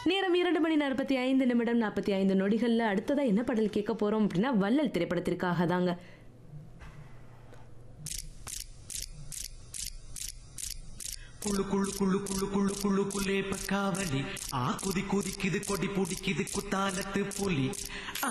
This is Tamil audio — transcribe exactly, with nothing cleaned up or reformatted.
நேரம் இரண்டு மணி நாற்பத்தி ஐந்து நிமிடம் நாற்பத்தி ஐந்து நொடிகள்ல அடுத்ததா என்ன பாடல் கேட்க போறோம் அப்படின்னா வள்ளல் திரைப்படத்திற்காக தாங்க. குள்ளு குள்ளு குள்ளு குள்ளு குள்ளு குள்ளு குள்ளே பக்காவலி ஆ குதி குதிக்குது கொடி பிடிக்குது குத்தாலத்து புலி.